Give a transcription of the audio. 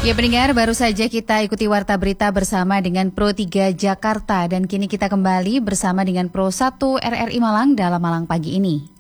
Ya pendengar, baru saja kita ikuti Warta Berita bersama dengan Pro 3 Jakarta dan kini kita kembali bersama dengan Pro 1 RRI Malang dalam Malang pagi ini.